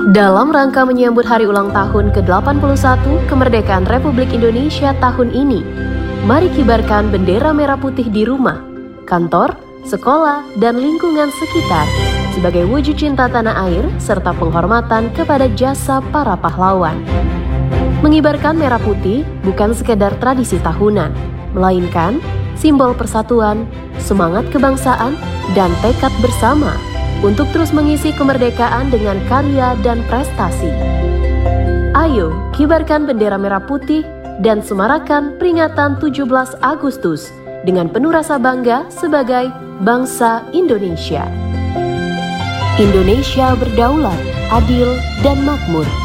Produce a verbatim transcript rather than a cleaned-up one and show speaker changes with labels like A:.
A: Dalam rangka menyambut hari ulang tahun ke delapan puluh satu kemerdekaan Republik Indonesia tahun ini, mari kibarkan bendera merah putih di rumah, kantor, sekolah, dan lingkungan sekitar sebagai wujud cinta tanah air serta penghormatan kepada jasa para pahlawan. Mengibarkan merah putih bukan sekedar tradisi tahunan, melainkan simbol persatuan, semangat kebangsaan, dan tekad bersama untuk terus mengisi kemerdekaan dengan karya dan prestasi. Ayo, kibarkan bendera merah putih dan semarakan peringatan tujuh belas Agustus dengan penuh rasa bangga sebagai bangsa Indonesia. Indonesia berdaulat, adil, dan makmur.